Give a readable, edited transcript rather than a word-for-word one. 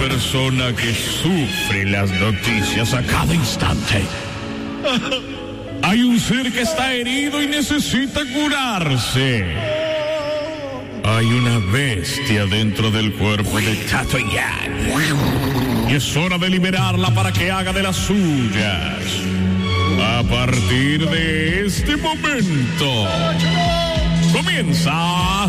persona que sufre las noticias a cada instante. Hay un ser que está herido y necesita curarse. Hay una bestia dentro del cuerpo de Tato Yang. Y es hora de liberarla para que haga de las suyas. A partir de este momento, comienza